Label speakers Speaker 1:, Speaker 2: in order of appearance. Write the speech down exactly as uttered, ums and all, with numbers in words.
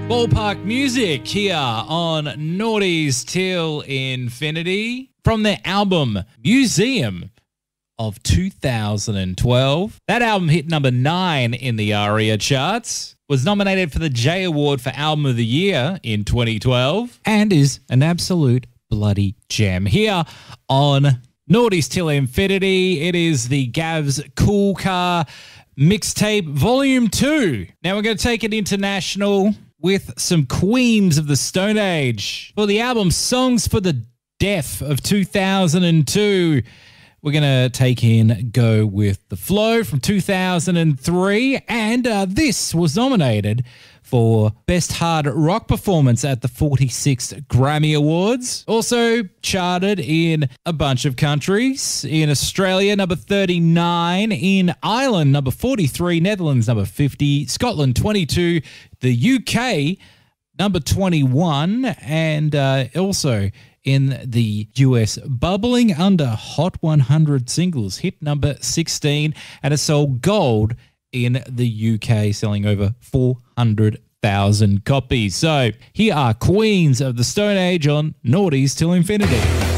Speaker 1: Ballpark Music here on Naughties Till Infinity from their album Museum of two thousand twelve. That album hit number nine in the ARIA charts, was nominated for the J Award for Album of the Year in twenty twelve, and is an absolute bloody gem. Here on Naughties Till Infinity, it is the Gav's Cool Car Mixtape Volume two. Now we're going to take it international with some Queens of the Stone Age. For the album Songs for the Deaf of two thousand two, we're going to take in Go With The Flow from two thousand three, and uh, this was nominated for Best Hard Rock Performance at the forty-sixth Grammy Awards. Also charted in a bunch of countries. In Australia, number thirty-nine. In Ireland, number forty-three. Netherlands, number fifty. Scotland, twenty-two. The U K, number twenty-one. And uh, also in the U S, bubbling under Hot one hundred singles, hit number sixteen. And it sold gold in the U K, selling over four hundred thousand copies. So here are Queens of the Stone Age on Naughties Till Infinity.